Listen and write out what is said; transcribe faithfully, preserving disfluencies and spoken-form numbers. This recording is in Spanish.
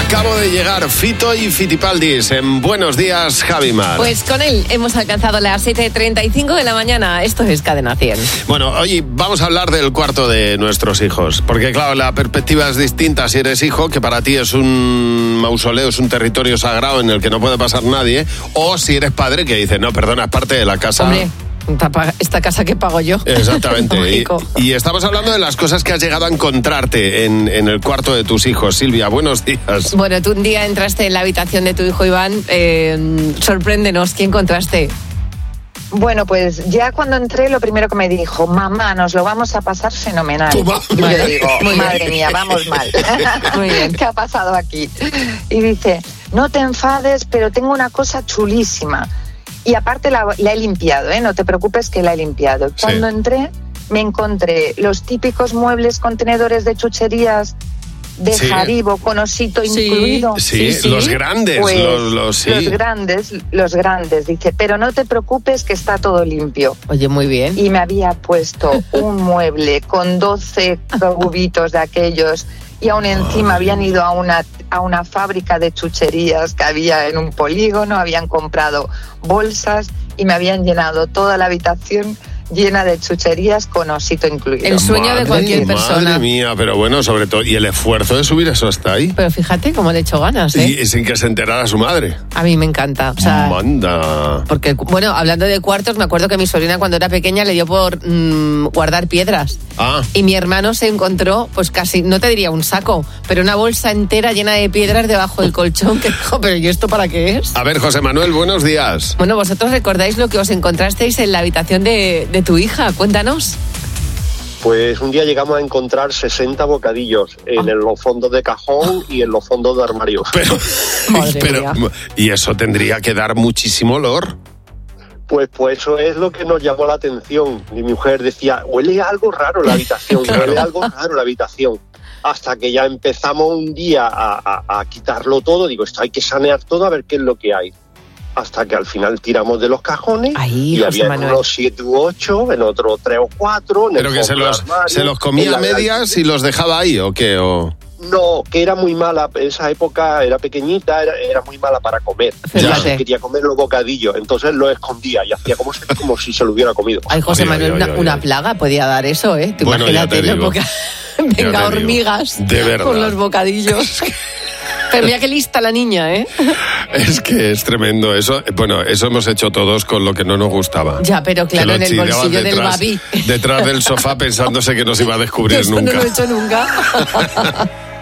Acabo de llegar Fito y Fitipaldis en Buenos Días, Javimar. Pues con él hemos alcanzado las siete treinta y cinco de la mañana. Esto es Cadena cien. Bueno, oye, vamos a hablar del cuarto de nuestros hijos. Porque claro, la perspectiva es distinta si eres hijo, que para ti es un mausoleo, es un territorio sagrado en el que no puede pasar nadie. O si eres padre, que dices, no, perdona, es parte de la casa. Hombre, esta casa que pago yo. Exactamente. y, y estamos hablando de las cosas que has llegado a encontrarte en, en el cuarto de tus hijos. Silvia, buenos días. Bueno, tú un día entraste en la habitación de tu hijo Iván. Eh, sorpréndenos, ¿qué encontraste? Bueno, pues ya cuando entré, lo primero que me dijo, mamá, nos lo vamos a pasar fenomenal. Toma. Y yo digo, madre mía, vamos mal. Muy bien. ¿Qué ha pasado aquí? Y dice, no te enfades, pero tengo una cosa chulísima. Y aparte la, la he limpiado, ¿eh? No te preocupes que la he limpiado. Cuando sí. entré, me encontré los típicos muebles contenedores de chucherías de sí. Haribo con osito sí. incluido. Sí, sí, sí, los grandes. Pues, los, los, sí. los grandes, los grandes. Dice, pero no te preocupes que está todo limpio. Oye, muy bien. Y me había puesto un mueble con doce cubitos de aquellos y aún encima habían ido a una, a una fábrica de chucherías que había en un polígono, habían comprado bolsas y me habían llenado toda la habitación llena de chucherías con osito incluido. El sueño madre, de cualquier persona. Madre mía, pero bueno, sobre todo, y el esfuerzo de subir eso hasta ahí. Pero fíjate cómo le he hecho ganas, ¿eh? Y, y sin que se enterara su madre. A mí me encanta. O sea, Manda. porque, bueno, hablando de cuartos, me acuerdo que mi sobrina cuando era pequeña le dio por mmm, guardar piedras. Ah. Y mi hermano se encontró, pues casi, no te diría un saco, pero una bolsa entera llena de piedras debajo del colchón, que dijo, pero ¿y esto para qué es? A ver, José Manuel, buenos días. Bueno, vosotros recordáis lo que os encontrasteis en la habitación de, de tu hija. Cuéntanos. Pues un día llegamos a encontrar sesenta bocadillos en, en los fondos de cajón y en los fondos de armario. Pero, Madre pero mía. y eso tendría que dar muchísimo olor. Pues, pues eso es lo que nos llamó la atención. Mi mujer decía, huele algo raro la habitación, Claro. huele algo raro la habitación. Hasta que ya empezamos un día a, a, a quitarlo todo. Digo, esto hay que sanear todo a ver qué es lo que hay. Hasta que al final tiramos de los cajones. Ahí, y José había Manuel. unos siete u ocho, en otro tres o cuatro. En Pero el que se fondo los, del armario, se los comía en a la- medias y los dejaba ahí, ¿o qué? ¿O? No, que era muy mala, en esa época era pequeñita, era, era muy mala para comer. Fíjate. Ya quería comer los bocadillos, entonces lo escondía y hacía como si, como si se lo hubiera comido. Ay, José Ay, Manuel, ay, una, ay, una ay. plaga podía dar eso, ¿eh? Tú Bueno, ya imagínate, te los digo. boca... Ya Venga, te digo. hormigas De verdad. con los bocadillos. Pero mira qué lista la niña, ¿eh? Es que es tremendo eso. Bueno, eso hemos hecho todos con lo que no nos gustaba. Ya, pero Que claro, lo en el chillaban bolsillo del detrás- babi. Detrás del sofá pensándose que no se iba a descubrir Eso nunca. no lo he hecho nunca.